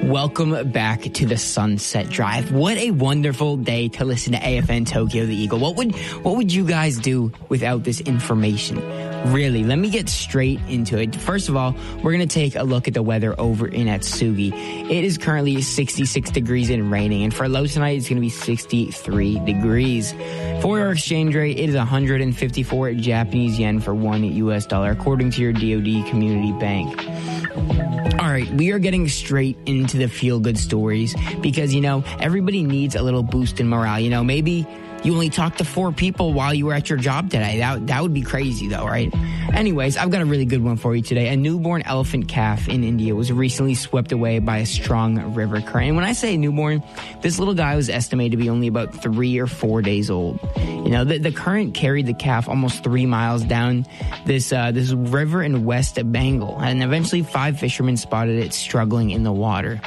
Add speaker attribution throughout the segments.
Speaker 1: Welcome back to the Sunset Drive. What a wonderful day to listen to AFN Tokyo the Eagle. What would you guys do without this information? Really, let me get straight into it. First of all, we're going to take a look at the weather over in Atsugi. It is currently 66 degrees and raining, and for low tonight, it's going to be 63 degrees. For your exchange rate, it is 154 Japanese yen for $1 US, according to your DoD Community Bank. All right, we are getting straight into the feel-good stories because, everybody needs a little boost in morale. Maybe you only talked to 4 people while you were at your job today. That would be crazy, though, right? Anyways, I've got a really good one for you today. A newborn elephant calf in India was recently swept away by a strong river current. And when I say newborn, this little guy was estimated to be only about 3 or 4 days old. The current carried the calf almost 3 miles down this river in West Bengal, and eventually 5 fishermen spotted it struggling in the water.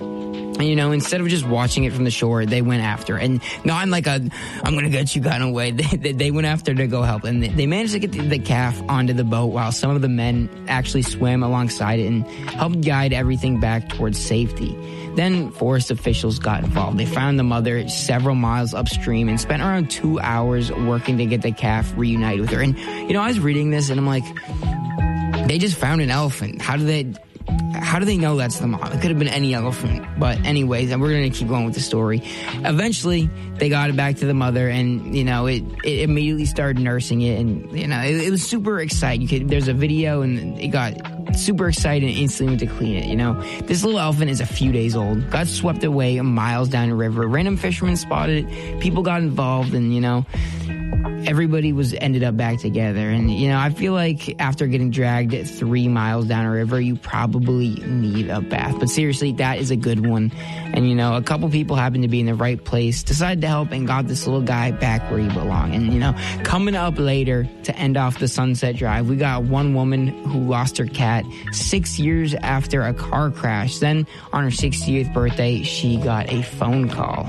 Speaker 1: And, instead of just watching it from the shore, they went after. And not in like I'm going to get you kind of way. They went after to go help. And they managed to get the calf onto the boat while some of the men actually swam alongside it and helped guide everything back towards safety. Then forest officials got involved. They found the mother several miles upstream and spent around 2 hours working to get the calf reunited with her. And, I was reading this and I'm like, they just found an elephant. How do they know that's the mom? It could have been any elephant. But anyways, and we're going to keep going with the story. Eventually, they got it back to the mother and, it immediately started nursing it. And, it was super exciting. There's a video and it got super excited and instantly went to clean it, This little elephant is a few days old. Got swept away miles down the river. Random fishermen spotted it. People got involved and, everybody ended up back together. And, I feel like after getting dragged 3 miles down a river, you probably need a bath. But seriously, that is a good one. And, a couple people happened to be in the right place, decided to help, and got this little guy back where he belonged. And, coming up later to end off the Sunset Drive, we got one woman who lost her cat 6 years after a car crash. Then, on her 60th birthday, she got a phone call.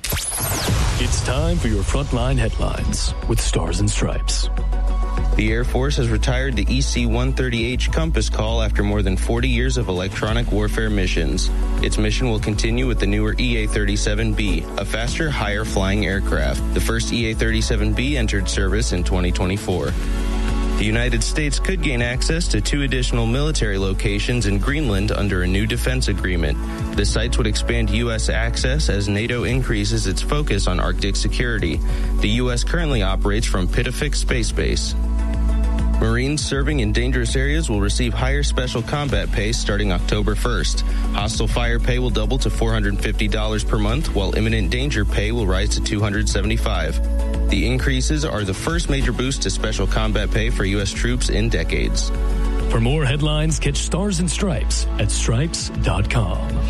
Speaker 2: It's time for your Frontline Headlines with Stars and Stripes.
Speaker 3: The Air Force has retired the EC-130H Compass call after more than 40 years of electronic warfare missions. Its mission will continue with the newer EA-37B, a faster, higher-flying aircraft. The first EA-37B entered service in 2024. The United States could gain access to 2 additional military locations in Greenland under a new defense agreement. The sites would expand U.S. access as NATO increases its focus on Arctic security. The U.S. currently operates from Pitafik Space Base. Marines serving in dangerous areas will receive higher special combat pay starting October 1st. Hostile fire pay will double to $450 per month, while imminent danger pay will rise to $275. The increases are the first major boost to special combat pay for U.S. troops in decades.
Speaker 2: For more headlines, catch Stars and Stripes at stripes.com.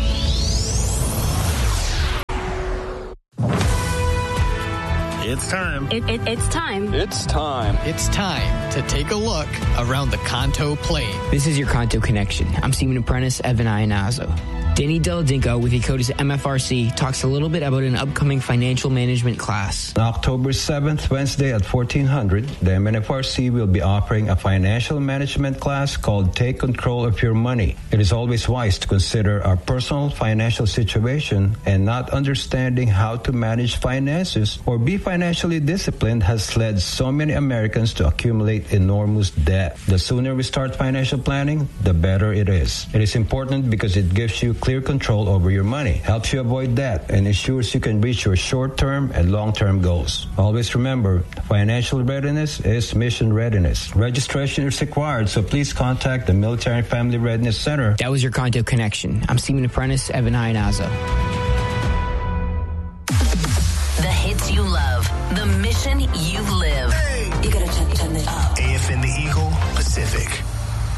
Speaker 4: It's time.
Speaker 5: It's time.
Speaker 4: It's time.
Speaker 6: It's time to take a look around the Kanto Plain.
Speaker 1: This is your Kanto Connection. I'm Seaman Apprentice Evan Ionazo. Danny Deladinko with Ecotis MFRC talks a little bit about an upcoming financial management class.
Speaker 7: On October 7th, Wednesday at 1400, the MNFRC will be offering a financial management class called Take Control of Your Money. It is always wise to consider our personal financial situation, and not understanding how to manage finances or be financially disciplined has led so many Americans to accumulate enormous debt. The sooner we start financial planning, the better it is. It is important because it gives you clear control over your money, helps you avoid debt, and ensures you can reach your short-term and long-term goals. Always remember, financial readiness is mission readiness. Registration is required, so please contact the Military and Family Readiness Center.
Speaker 1: That was your Kanto Connection. I'm Seaman Apprentice Evan Ionazo.
Speaker 5: The hits you love, the mission you live.
Speaker 8: Hey. You gotta turn it up.
Speaker 9: AFN the Eagle Pacific.